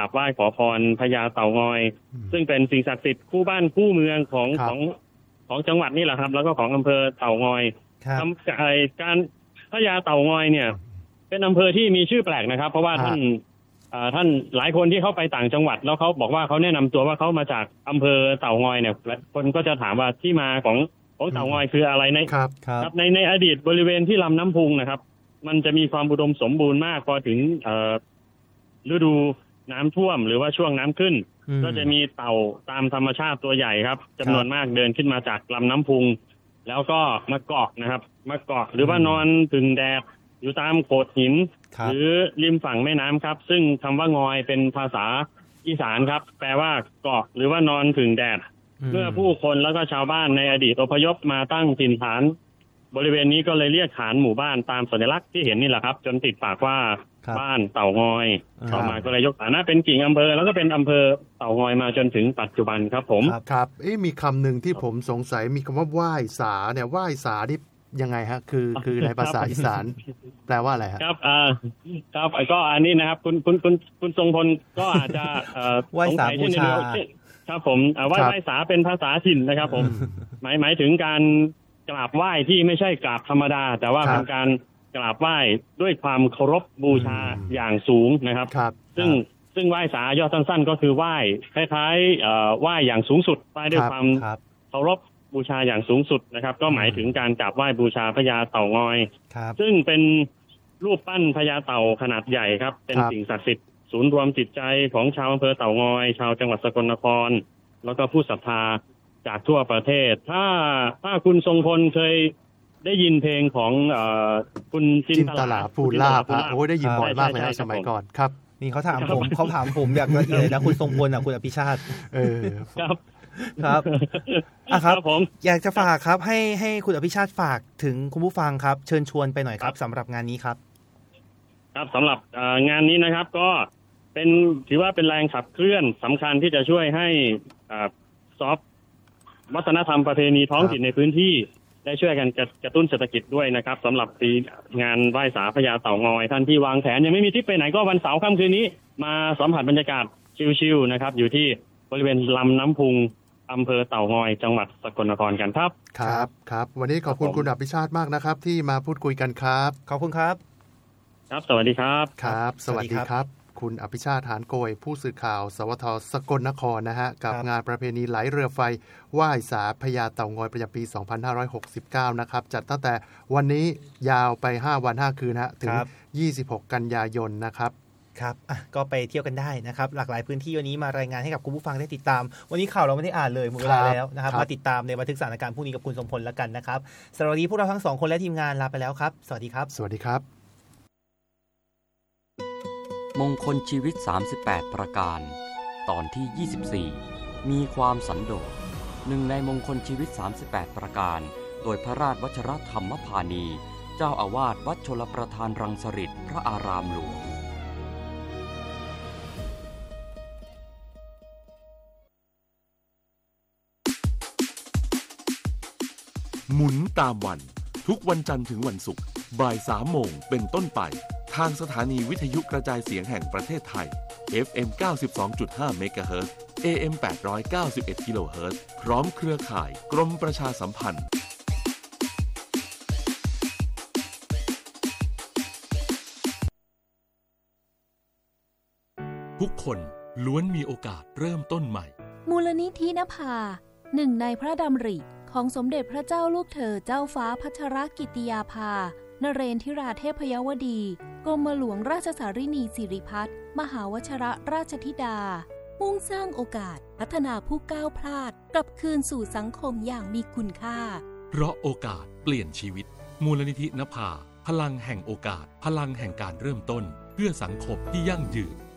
บไหว้ขอพรพญาเต่างอยซึ่งเป็นสิ่งศักดิ์สิทธิ์คู่บ้านคู่เมืองของจังหวัดนี่แหละครับแล้วก็ของอำเภอเต่างอยการพญาเต่างอยเนี่ยเป็นอำเภอที่มีชื่อแปลกนะครับเพราะว่าท่านหลายคนที่เขาไปต่างจังหวัดแล้วเขาบอกว่าเขาแนะนำตัวว่าเขามาจากอำเภอเต่างอยเนี่ยคนก็จะถามว่าที่มาของเต่างอยคืออะไรในอดีตบริเวณที่ลำน้ำพุงนะครับมันจะมีความอุดมสมบูรณ์มากพอถึงฤดูน้ำท่วมหรือว่าช่วงน้ำขึ้นก็จะมีเต่าตามธรรมชาติตัวใหญ่ครับจำนวนมากเดินขึ้นมาจากลำน้ำพุงแล้วก็มาเกาะนะครับมาเกาะหรือว่านอนพึ่งแดดอยู่ตามโขดหินหรือริมฝั่งแม่น้ำครับซึ่งคำว่างอยเป็นภาษาอีสานครับแปลว่าเกาะหรือว่านอนพึ่งแดดเมื่อผู้คนแล้วก็ชาวบ้านในอดีตอพยพมาตั้งถิ่นฐานบริเวณนี้ก็เลยเรียกขานหมู่บ้านตามสัญลักษณ์ที่เห็นนี่แหละครับจนติดปากว่าบ้านเต่างอยต่อมาก็เลยยกฐานะเป็นกิ่งอำเภอแล้วก็เป็นอำเภอเต่างอยมาจนถึงปัจจุบันครับผมครับมีคำหนึ่งที่ผมสงสัยมีคำว่าไหว้สาเนี่ยไหว้สานี่ยังไงฮะคือในภาษาอีสานแปลว่าอะไรครับครับก็อันนี้นะครับคุณทรงพลก็อาจจะไหว้สาบูชาครับผมไหว้สาเป็นภาษาถิ่นนะครับผมหมายถึงการกราบไหว้ที่ไม่ใช่กราบธรรมดาแต่ว่าเป็นการกราบไหว้ด้วยความเคารพบูชาอย่างสูงนะครับซึ่งไหว้สายอดสั้นๆก็คือไหว้คล้ายๆไหว้อย่างสูงสุดไหว้ด้วยความเคารพบูชาอย่างสูงสุดนะครับก็หมายถึงการกราบไหว้บูชาพญาเต่างอยซึ่งเป็นรูปปั้นพญาเต่าขนาดใหญ่ครับเป็นสิ่งศักดิ์สิทธิ์ศูนย์รวมจิตใจของชาวอำเภอเต่างอยชาวจังหวัดสกลนครแล้วก็ผู้ศรัทธาจากทั่วประเทศถ้าคุณทรงพลเคยได้ยินเพลงของคุณจินตลาภูลาภโอ้ได้ยินบ่อยมากเลยสมัยก่อนครับนี่เขาถามผมอยากละเอียดนะคุณทรงพลคุณอภิชาติครับครับผมอยากจะฝากครับให้คุณอภิชาติฝากถึงคุณผู้ฟังครับเชิญชวนไปหน่อยครับสำหรับงานนี้ครับครับสำหรับงานนี้นะครับก็ถือว่าเป็นแรงขับเคลื่อนสำคัญที่จะช่วยให้ซอฟต์วัฒนธรรมประเพณีท้องถิ่นในพื้นที่ได้ช่วยกันกระตุ้นเศรษฐกิจด้วยนะครับสำหรับปีงานไหว้สาพญาเต่างอยท่านที่วางแผนยังไม่มีทริปไปไหนก็วันเสาร์ค่ำคืนนี้มาสัมผัสบรรยากาศชิลๆนะครับอยู่ที่บริเวณลำน้ำพุงอำเภอเต่างอยจังหวัดสกลนครกันครับครับวันนี้ขอบคุณคุณอภิชาติมากนะครับที่มาพูดคุยกันครับขอบคุณครับครับสวัสดีครับครับสวัสดีครับคุณอภิชาติหานโกยผู้สื่อข่าวสวทสกลนครนะฮะกับงานประเพณีไหลเรือไฟไหว้สาพญาเต่างอยประจำปี 2569 นะครับจัดตั้งแต่วันนี้ยาวไป5วัน5คืนฮะถึง26 กันยายนนะครับครับก็ไปเที่ยวกันได้นะครับหลากหลายพื้นที่วันนี้มารายงานให้กับคุณผู้ฟังได้ติดตามวันนี้ข่าวเราไม่ได้อ่านเลยหมดเวลาแล้วนะครับมาติดตามในบันทึกสถานการณ์พรุ่งนี้กับคุณสมพลแล้วกันนะครับสวัสดีพวกเราทั้ง2คนและทีมงานลาไปแล้วครับสวัสดีครับสวัสดีครับมงคลชีวิต38ประการตอนที่24มีความสันโดษหนึ่งในมงคลชีวิต38ประการโดยพระราชวชรธรรมพานีเจ้าอาวาสวัดชลประทานรังสฤษฎ์พระอารามหลวงหมุนตามวันทุกวันจันทร์ถึงวันศุกร์บ่าย 3 โมงเป็นต้นไปทางสถานีวิทยุกระจายเสียงแห่งประเทศไทย FM 92.5 เมกะเฮิรตซ์ AM 891 กิโลเฮิรตซ์พร้อมเครือข่ายกรมประชาสัมพันธ์ทุกคนล้วนมีโอกาสเริ่มต้นใหม่มูลนิธินภาหนึ่งในพระดำริของสมเด็จพระเจ้าลูกเธอเจ้าฟ้าพัชรกิติยาภานเรนทิราเทพยวดีกรมหลวงราชสารินีสิริพัฒน์มหาวชิรราชธิดามุ่งสร้างโอกาสพัฒนาผู้ก้าวพลาดกลับคืนสู่สังคมอย่างมีคุณค่าเพราะโอกาสเปลี่ยนชีวิตมูลนิธินภาพลังแห่งโอกาสพลังแห่งการเริ่มต้นเพื่อสังคมที่ยั่งยืน